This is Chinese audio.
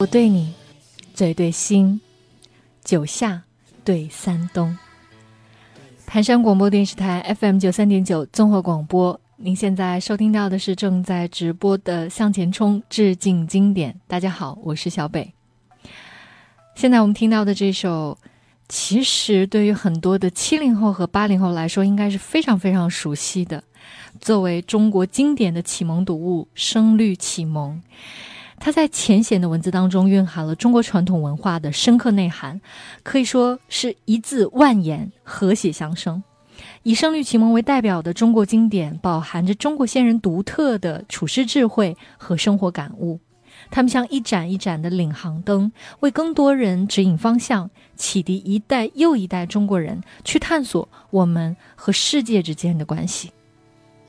我对你嘴对心，九夏对三冬。盘山广播电视台 FM93.9 综合广播，您现在收听到的是正在直播的向前冲致敬经典。大家好，我是小北。现在我们听到的这首，其实对于很多的70后和80后来说应该是非常非常熟悉的，作为中国经典的启蒙读物《声律启蒙》，它在浅显的文字当中蕴含了中国传统文化的深刻内涵，可以说是一字万言，和谐相生。以《声律启蒙》为代表的中国经典，饱含着中国先人独特的处世智慧和生活感悟。他们像一盏一盏的领航灯，为更多人指引方向，启迪一代又一代中国人去探索我们和世界之间的关系。